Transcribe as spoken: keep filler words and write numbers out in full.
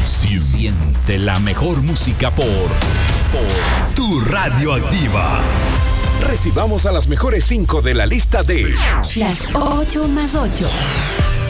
Siente, siente la mejor música por, por Tu Radioactiva. Recibamos a las mejores cinco de la lista de Las ocho más ocho.